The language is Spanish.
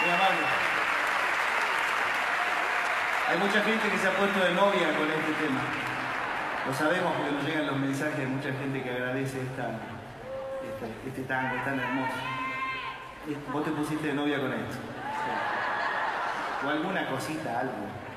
Muy amable. Hay mucha gente que se ha puesto de novia con este tema. Lo sabemos porque nos llegan los mensajes de mucha gente que agradece este tango tan hermoso. Vos te pusiste de novia con esto. Sí. O alguna cosita, algo.